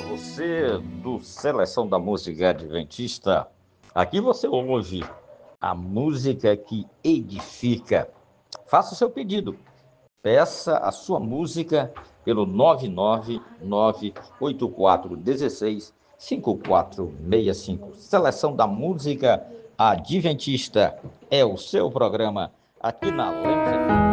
você do Seleção da Música Adventista. Aqui você ouve a música que edifica. Faça o seu pedido. Peça a sua música pelo 99984165465. Seleção da Música Adventista é o seu programa aqui na Lemos FM.